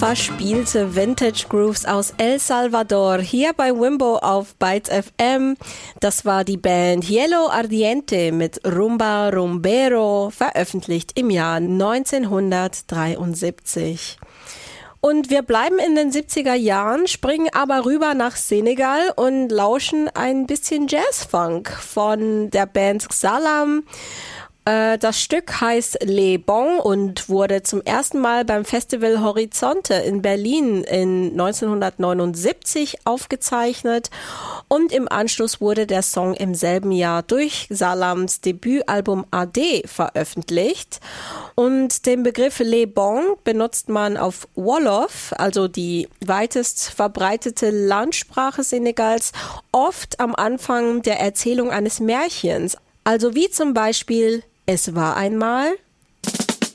Verspielte Vintage Grooves aus El Salvador, hier bei Wimbo auf Bytes FM. Das war die Band Hielo Ardiente mit Rumba Rumbero, veröffentlicht im Jahr 1973. Und wir bleiben in den 70er Jahren, springen aber rüber nach Senegal und lauschen ein bisschen Jazzfunk von der Band Salam. Das Stück heißt Les Bons und wurde zum ersten Mal beim Festival Horizonte in Berlin in 1979 aufgezeichnet und im Anschluss wurde der Song im selben Jahr durch Salams Debütalbum AD veröffentlicht. Und den Begriff Les Bons benutzt man auf Wolof, also die weitest verbreitete Landsprache Senegals, oft am Anfang der Erzählung eines Märchens. Also wie zum Beispiel: Es war einmal